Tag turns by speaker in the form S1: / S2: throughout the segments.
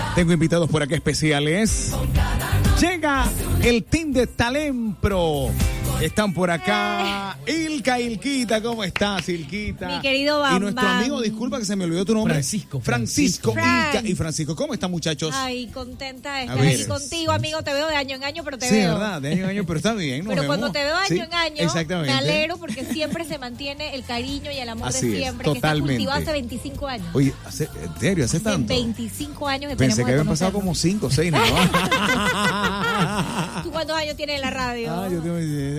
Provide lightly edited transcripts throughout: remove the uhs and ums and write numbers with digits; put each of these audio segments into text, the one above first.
S1: Tengo invitados por acá especiales. Llega el team de Talempro. Están por acá Ilquita, ¿cómo estás, Ilquita?
S2: Mi querido Bam
S1: Y nuestro amigo, disculpa que se me olvidó tu nombre. Francisco, Ilka y Francisco. ¿Cómo están, muchachos?
S2: Ay, contenta de estar aquí contigo, amigo. Te veo de año en año, pero te veo.
S1: Sí, verdad, de año en año, pero está bien.
S2: Pero cuando te veo de año en año,
S1: exactamente.
S2: me alegro porque siempre se mantiene el cariño y el amor
S1: Así
S2: de
S1: es,
S2: siempre,
S1: totalmente.
S2: que está cultivado hace 25 años.
S1: Oye, ¿en serio? ¿Hace tanto?
S2: 25 años que
S1: Pensé
S2: tenemos
S1: que
S2: de
S1: habían pasado como 5 o 6, ¿no?
S2: ¿Tú cuántos años tienes en la radio?
S1: Ah, yo tengo...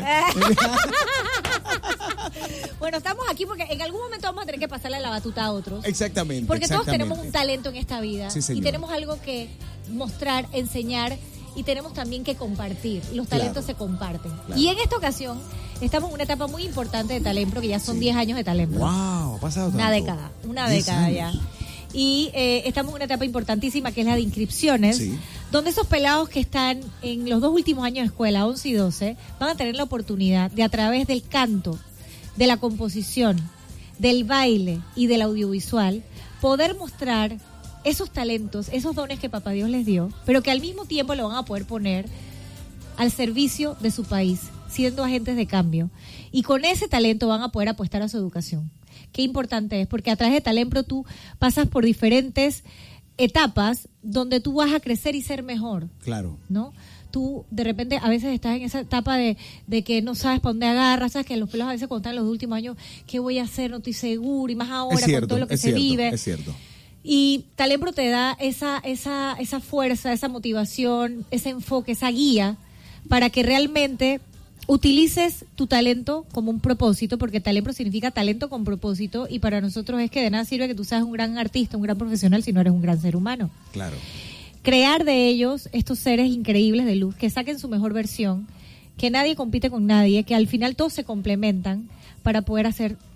S2: Bueno, estamos aquí porque en algún momento vamos a tener que pasarle la batuta a otros.
S1: Exactamente.
S2: Porque todos tenemos un talento en esta vida.
S1: Sí, señor.
S2: Y tenemos algo que mostrar, enseñar y tenemos también que compartir. Y los talentos se comparten. Claro. Y en esta ocasión estamos en una etapa muy importante de Talempro, que ya son 10 años de Talempro.
S1: ¡Wow! Ha pasado tanto.
S2: Una década ya. Y estamos en una etapa importantísima que es la de inscripciones, donde esos pelados que están en los 2 últimos años de escuela, 11 y 12, van a tener la oportunidad de, a través del canto, de la composición, del baile y del audiovisual, poder mostrar esos talentos, esos dones que Papá Dios les dio, pero que al mismo tiempo lo van a poder poner al servicio de su país, siendo agentes de cambio. Y con ese talento van a poder apostar a su educación. Qué importante es, porque a través de Talempro tú pasas por diferentes etapas donde tú vas a crecer y ser mejor.
S1: Claro.
S2: ¿No? Tú de repente a veces estás en esa etapa de que no sabes para dónde agarras, sabes que los pelados a veces cuando están en los últimos años, ¿qué voy a hacer? No estoy seguro, y más ahora con todo lo que se vive.
S1: Es cierto.
S2: Y Talempro te da esa fuerza, esa motivación, ese enfoque, esa guía para que realmente utilices tu talento como un propósito, porque Talempro significa talento con propósito, y para nosotros es que de nada sirve que tú seas un gran artista, un gran profesional, si no eres un gran ser humano.
S1: Claro.
S2: Crear de ellos estos seres increíbles de luz, que saquen su mejor versión, que nadie compite con nadie, que al final todos se complementan para poder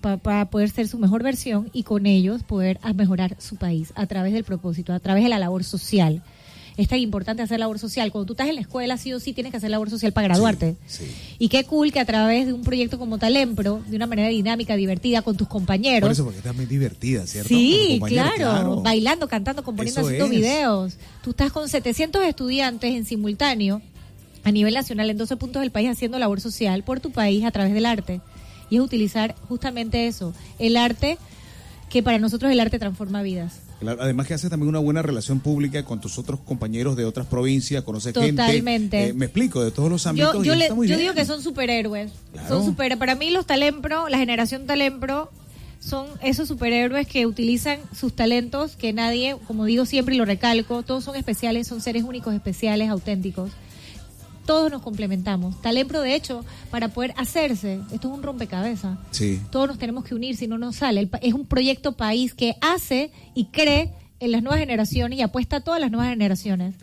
S2: ser su mejor versión, y con ellos poder mejorar su país a través del propósito, a través de la labor social. Es tan importante hacer labor social. Cuando tú estás en la escuela, sí o sí tienes que hacer labor social para graduarte.
S1: Sí.
S2: Y qué cool que a través de un proyecto como Talempro, de una manera dinámica, divertida, con tus compañeros.
S1: Por eso, porque estás muy divertida, ¿cierto?
S2: Sí, claro. Bailando, cantando, componiendo, haciendo videos. Tú estás con 700 estudiantes en simultáneo a nivel nacional en 12 puntos del país haciendo labor social por tu país a través del arte. Y es utilizar justamente eso, el arte, que para nosotros el arte transforma vidas.
S1: Claro, además que hace también una buena relación pública con tus otros compañeros de otras provincias, conoces gente.
S2: Totalmente.
S1: Me explico, de todos los ámbitos.
S2: Yo digo que son superhéroes. Claro. Para mí los Talempro, la generación Talempro, son esos superhéroes que utilizan sus talentos, que nadie, como digo siempre y lo recalco, todos son especiales, son seres únicos, especiales, auténticos. Todos nos complementamos. Talempro, de hecho, para poder hacerse, esto es un rompecabezas.
S1: Sí.
S2: Todos nos tenemos que unir, si no nos sale. Es un proyecto país que hace y cree en las nuevas generaciones y apuesta a todas las nuevas generaciones.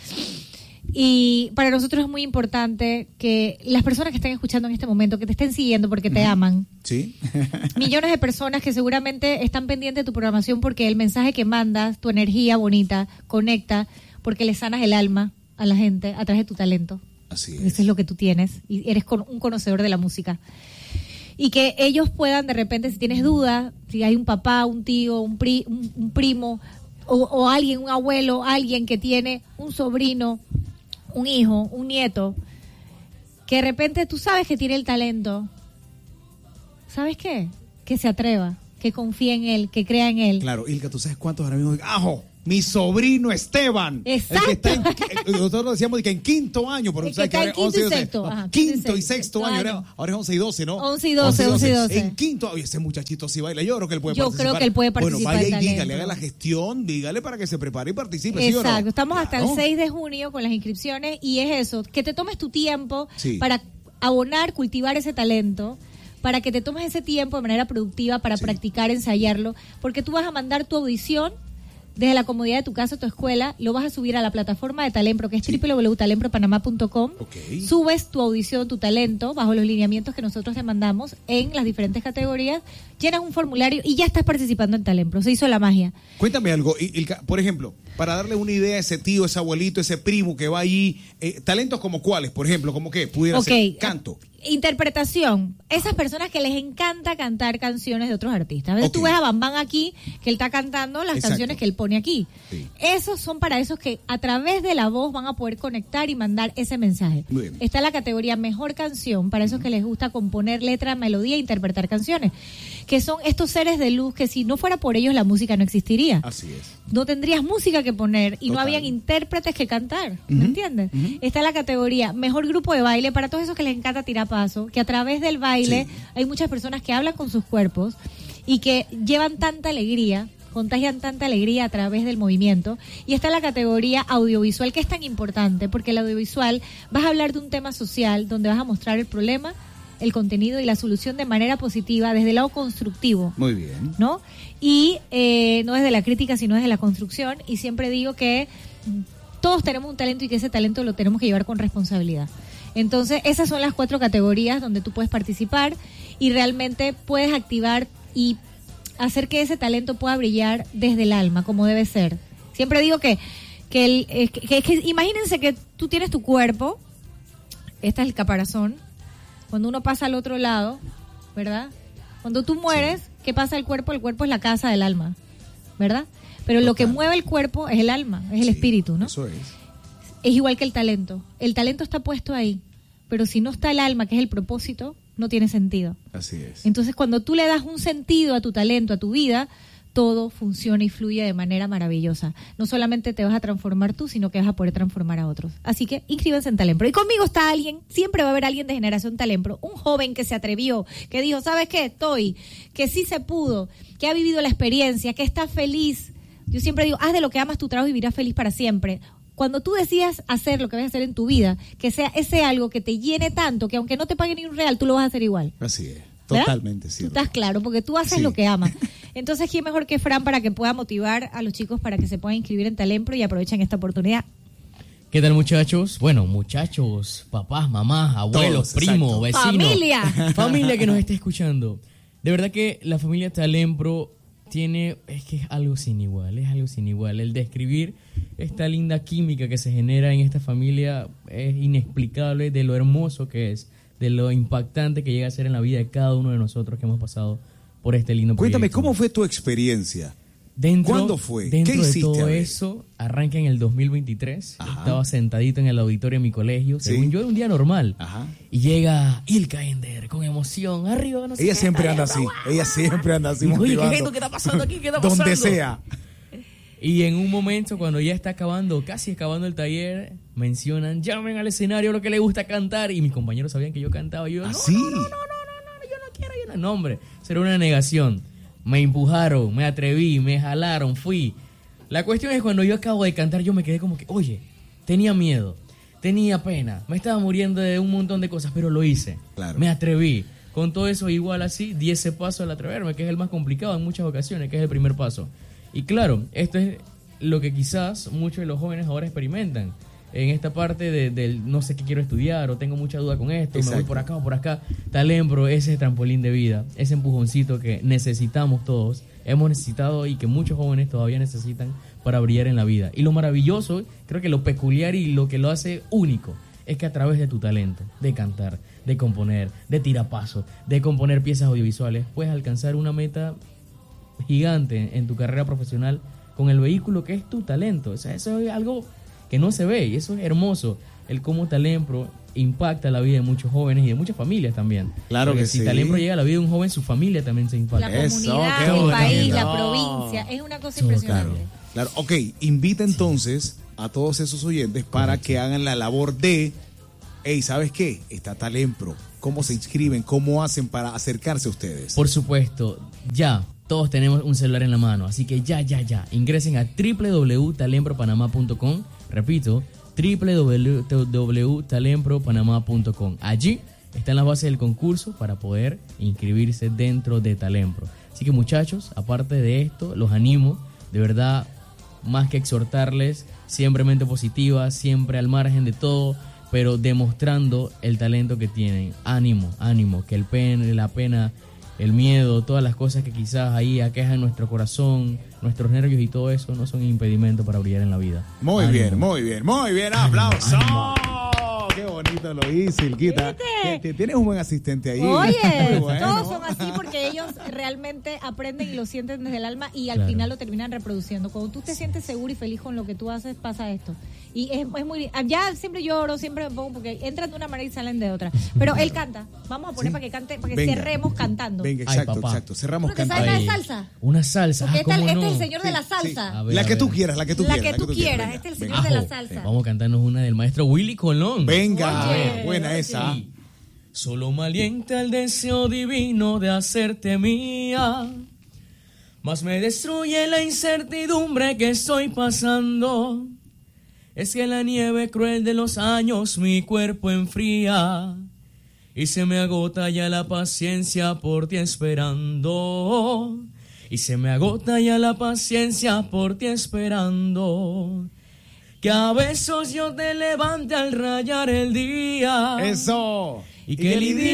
S2: Y para nosotros es muy importante que las personas que estén escuchando en este momento, que te estén siguiendo porque te aman.
S1: Sí.
S2: Millones de personas que seguramente están pendientes de tu programación porque el mensaje que mandas, tu energía bonita, conecta, porque le sanas el alma a la gente a través de tu talento.
S1: Así es.
S2: Eso es lo que tú tienes y eres un conocedor de la música. Y que ellos puedan de repente, si tienes dudas, si hay un papá, un tío, un primo o alguien, un abuelo, alguien que tiene un sobrino, un hijo, un nieto, que de repente tú sabes que tiene el talento, ¿sabes qué? Que se atreva, que confíe en él, que crea en él.
S1: Claro, Ilka, ¿tú sabes cuántos ahora mismo? ¡Ajo! Mi sobrino Esteban.
S2: Exacto.
S1: El que está nosotros decíamos que en 5º año, pero
S2: el que está en quinto y sexto.
S1: Quinto y sexto año. Ahora es 11 y 12, ¿no?
S2: 11 y 12.
S1: En quinto, oye, ese muchachito sí baila. Yo creo que él puede participar.
S2: Yo creo que él puede participar.
S1: Bueno, vaya y dígale, haga la gestión, dígale para que se prepare y participe.
S2: Exacto.
S1: ¿Sí o no?
S2: Estamos hasta el 6 de junio con las inscripciones y es eso, que te tomes tu tiempo para abonar, cultivar ese talento, para que te tomes ese tiempo de manera productiva para practicar, ensayarlo, porque tú vas a mandar tu audición desde la comodidad de tu casa, tu escuela, lo vas a subir a la plataforma de Talempro, que es www.talempropanamá.com. Subes tu audición, tu talento, bajo los lineamientos que nosotros te mandamos en las diferentes categorías, llenas un formulario y ya estás participando en Talempro. Se hizo la magia.
S1: Cuéntame algo, Ilka, por ejemplo, para darle una idea a ese tío, ese abuelito, ese primo que va allí, talentos como cuáles, por ejemplo, como qué pudiera ser canto.
S2: Interpretación. Esas personas que les encanta cantar canciones de otros artistas. A veces tú ves a Bam Bam aquí, que él está cantando las canciones que él pone aquí. Sí. Esos son para esos que a través de la voz van a poder conectar y mandar ese mensaje. Está la categoría Mejor Canción, para esos que les gusta componer letra, melodía e interpretar canciones. Que son estos seres de luz que si no fuera por ellos la música no existiría.
S1: Así es.
S2: No tendrías música que poner y no habían intérpretes que cantar. ¿Me entiendes? Está la categoría Mejor Grupo de Baile, para todos esos que les encanta tirar paso, que a través del baile hay muchas personas que hablan con sus cuerpos y que llevan tanta alegría, contagian tanta alegría a través del movimiento. Y está la categoría audiovisual, que es tan importante, porque el audiovisual vas a hablar de un tema social donde vas a mostrar el problema, el contenido y la solución de manera positiva, desde el lado constructivo.
S1: Muy bien.
S2: ¿No? Y no desde la crítica, sino desde la construcción. Y siempre digo que todos tenemos un talento y que ese talento lo tenemos que llevar con responsabilidad. Entonces, esas son las 4 categorías donde tú puedes participar y realmente puedes activar y hacer que ese talento pueda brillar desde el alma, como debe ser. Siempre digo que imagínense que tú tienes tu cuerpo, este es el caparazón, cuando uno pasa al otro lado, ¿verdad? Cuando tú mueres, ¿qué pasa al cuerpo? El cuerpo es la casa del alma, ¿verdad? Pero lo que mueve el cuerpo es el alma, es el espíritu, ¿no?
S1: Eso es.
S2: Es igual que el talento. El talento está puesto ahí, pero si no está el alma, que es el propósito, no tiene sentido.
S1: Así es.
S2: Entonces, cuando tú le das un sentido a tu talento, a tu vida, todo funciona y fluye de manera maravillosa. No solamente te vas a transformar tú, sino que vas a poder transformar a otros. Así que inscríbanse en Talempro. Y conmigo está alguien, siempre va a haber alguien de Generación Talempro, un joven que se atrevió, que dijo, ¿sabes qué? Que sí se pudo, que ha vivido la experiencia, que está feliz. Yo siempre digo, haz de lo que amas tu trabajo y vivirás feliz para siempre. Cuando tú decidas hacer lo que vas a hacer en tu vida, que sea ese algo que te llene tanto, que aunque no te pague ni un real, tú lo vas a hacer igual.
S1: Así es, totalmente cierto.
S2: Tú estás claro, porque tú haces lo que amas. Entonces, ¿quién mejor que Fran para que pueda motivar a los chicos para que se puedan inscribir en Talempro y aprovechen esta oportunidad?
S3: ¿Qué tal, muchachos? Bueno, muchachos, papás, mamás, abuelos, primos, vecinos. Familia que nos esté escuchando. De verdad que la familia Talempro es que es algo sin igual, El describir esta linda química que se genera en esta familia es inexplicable, de lo hermoso que es, de lo impactante que llega a ser en la vida de cada uno de nosotros que hemos pasado por este lindo proyecto.
S1: Cuéntame, ¿cómo fue tu experiencia? ¿Cuándo fue?
S3: Dentro
S1: ¿Qué hiciste?
S3: De todo eso, arranca en el 2023. Ajá. Estaba sentadito en el auditorio de mi colegio, según yo, era un día normal. Ajá. Y llega Ilka Ender con emoción, arriba, no sé.
S1: Ella siempre anda así, motivando.
S3: Oye, ¿qué es esto? ¿Qué está pasando aquí? ¿Qué está pasando?
S1: Donde sea.
S3: Y en un momento, cuando ya está casi acabando el taller, mencionan, llamen al escenario lo que le gusta cantar. Y mis compañeros sabían que yo cantaba. Y yo, no, yo no quiero. No, hombre, será una negación. Me empujaron, me atreví, me jalaron, fui. La cuestión es cuando yo acabo de cantar, yo me quedé como que, oye, tenía miedo, tenía pena, me estaba muriendo de un montón de cosas, pero lo hice. Claro. Me atreví. Con todo eso, igual así, di ese paso al atreverme, que es el más complicado en muchas ocasiones, que es el primer paso. Y claro, esto es lo que quizás muchos de los jóvenes ahora experimentan. En esta parte del no sé qué quiero estudiar o tengo mucha duda con esto, me voy por acá o por acá. Talempro, ese trampolín de vida, ese empujoncito que necesitamos todos, hemos necesitado y que muchos jóvenes todavía necesitan para brillar en la vida. Y lo maravilloso, creo que lo peculiar y lo que lo hace único, es que a través de tu talento, de cantar, de componer, de tirapaso, de componer piezas audiovisuales, puedes alcanzar una meta gigante en tu carrera profesional con el vehículo que es tu talento. O sea, eso es algo que no se ve y eso es hermoso, el cómo Talempro impacta la vida de muchos jóvenes y de muchas familias también.
S1: Claro. Porque
S3: que si Talempro llega a la vida de un joven, su familia también se impacta.
S2: La comunidad, el país, la provincia, es una cosa impresionante.
S1: Claro. Ok, invita entonces a todos esos oyentes para que hagan la labor de, hey, ¿sabes qué? Está Talempro. ¿Cómo se inscriben? ¿Cómo hacen para acercarse a ustedes?
S3: Por supuesto, ya. Todos tenemos un celular en la mano, así que ya. Ingresen a www.talempropanamá.com. Repito, www.talempropanamá.com. Allí están las bases del concurso para poder inscribirse dentro de Talempro. Así que, muchachos, aparte de esto, los animo, de verdad, más que exhortarles, siempre mente positiva, siempre al margen de todo, pero demostrando el talento que tienen. Ánimo, que la pena, el miedo, todas las cosas que quizás ahí aquejan nuestro corazón, nuestros nervios y todo eso no son impedimento para brillar en la vida.
S1: Muy bien. ¡Aplausos! ¡Qué bonito lo hice, Ilquita! Que tienes un buen asistente ahí.
S2: Oye,
S1: Bueno.
S2: todos son así porque ellos realmente aprenden y lo sienten desde el alma y al final lo terminan reproduciendo. Cuando tú te sientes seguro y feliz con lo que tú haces, pasa esto. Y es muy... Ya siempre lloro, siempre me pongo porque entran de una manera y salen de otra. Pero él canta. Vamos a poner para que cante, para que cerremos cantando.
S1: Venga, exacto. Cerramos
S2: ¿Pero te
S1: cantando.
S2: sabes la de salsa?
S3: Una salsa.
S2: Porque
S3: ¿cómo
S2: este
S3: no?
S2: es el señor de la salsa.
S3: A ver,
S1: La que tú
S3: ver.
S1: quieras, la que tú
S2: La
S1: quieras.
S2: que tú quieras.
S1: venga.
S2: Este es el señor
S3: Ajo.
S2: de la salsa.
S3: Vamos a cantarnos una del maestro Willy Colón.
S1: Venga,
S2: Oye,
S1: buena
S2: oye.
S1: esa.
S3: Sí. Solo me alienta el deseo divino de hacerte mía, mas me destruye la incertidumbre que estoy pasando. Es que la nieve cruel de los años mi cuerpo enfría y se me agota ya la paciencia por ti esperando. Y se me agota ya la paciencia por ti esperando. Que a besos yo te levante al rayar el día.
S1: Eso.
S3: Y que lidia